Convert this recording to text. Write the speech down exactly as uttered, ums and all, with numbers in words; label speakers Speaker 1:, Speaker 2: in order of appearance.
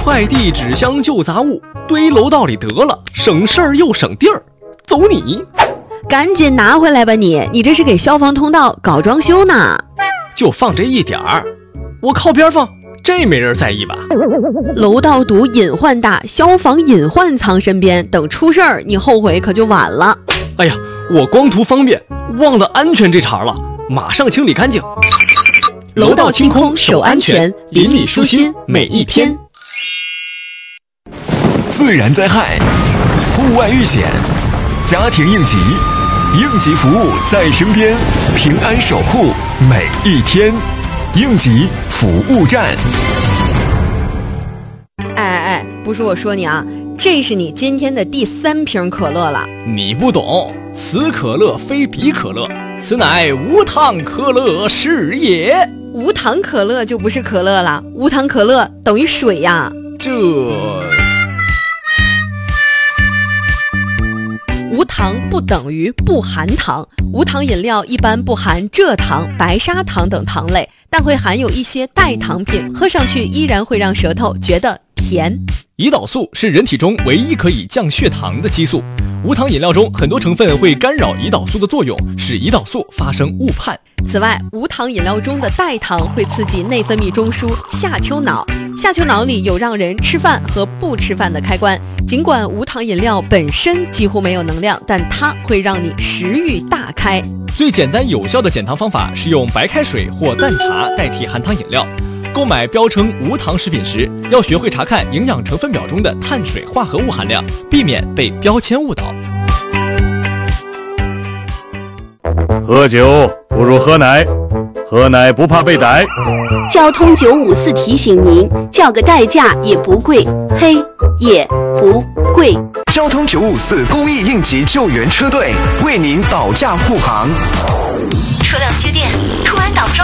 Speaker 1: 快递、纸箱、旧杂物堆楼道里得了，省事儿又省地儿。走你！
Speaker 2: 赶紧拿回来吧你！你这是给消防通道搞装修呢？
Speaker 1: 就放这一点儿，我靠边放，这没人在意吧？
Speaker 2: 楼道堵隐患大，消防隐患藏身边，等出事儿你后悔可就晚了。
Speaker 1: 哎呀，我光图方便，忘了安全这茬了，马上清理干净。
Speaker 2: 楼道清空守安全，邻里舒心每一天。
Speaker 3: 自然灾害、户外遇险、家庭应急，应急服务在身边，平安守护每一天。应急服务站。
Speaker 2: 哎哎哎，不是我说你啊，这是你今天的第三瓶可乐了。
Speaker 1: 你不懂，此可乐非彼可乐，此乃无糖可乐是也。
Speaker 2: 无糖可乐就不是可乐了，无糖可乐等于水呀。
Speaker 1: 这
Speaker 2: 无糖不等于不含糖，无糖饮料一般不含蔗糖、白砂糖等糖类，但会含有一些代糖品，喝上去依然会让舌头觉得甜。
Speaker 1: 胰岛素是人体中唯一可以降血糖的激素，无糖饮料中很多成分会干扰胰岛素的作用，使胰岛素发生误判。
Speaker 2: 此外，无糖饮料中的代糖会刺激内分泌中枢下丘脑，下丘脑里有让人吃饭和不吃饭的开关。尽管无糖饮料本身几乎没有能量，但它会让你食欲大开。
Speaker 1: 最简单有效的减糖方法是用白开水或淡茶代替含糖饮料。购买标称无糖食品时，要学会查看营养成分表中的碳水化合物含量，避免被标签误导。
Speaker 4: 喝酒不如喝奶，喝奶不怕被逮。
Speaker 5: 交通九五四提醒您，叫个代驾也不贵，嘿，也不贵。
Speaker 6: 交通九五四公益应急救援车队为您保驾护航。
Speaker 7: 车辆接电，突然倒中。